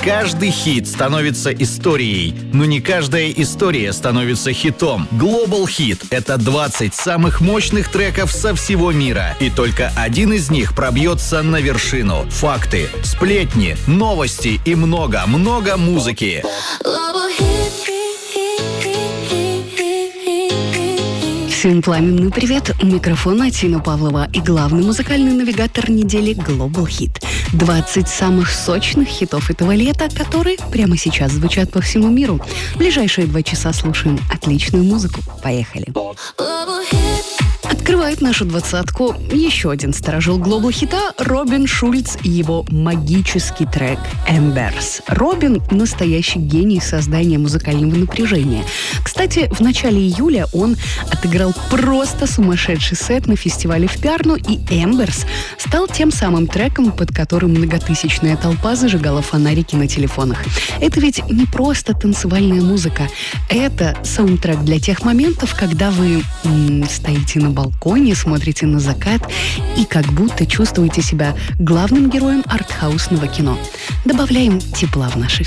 Каждый хит становится историей, но не каждая история становится хитом. Global Hit — это 20 самых мощных треков со всего мира, и только один из них пробьется на вершину. Факты, сплетни, новости и много-много музыки. Всем пламенный привет! У микрофона Тина Павлова и главный музыкальный навигатор недели Global Hit. 20 самых сочных хитов этого лета, которые прямо сейчас звучат по всему миру. В ближайшие 2 часа слушаем отличную музыку. Поехали! Открывает нашу двадцатку еще один старожил глобал-хита Робин Шульц и его магический трек «Embers». Робин — настоящий гений создания музыкального напряжения. Кстати, в начале июля он отыграл просто сумасшедший сет на фестивале в Пярну, и «Embers» стал тем самым треком, под которым многотысячная толпа зажигала фонарики на телефонах. Это ведь не просто танцевальная музыка. Это саундтрек для тех моментов, когда вы стоите на балконе, смотрите на закат и как будто чувствуете себя главным героем артхаусного кино. Добавляем тепла в наши